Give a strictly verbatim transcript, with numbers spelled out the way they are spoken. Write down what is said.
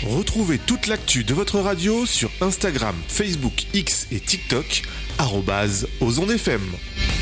Retrouvez toute l'actu de votre radio sur Instagram, Facebook, X et TikTok, arobase aux ondes F M.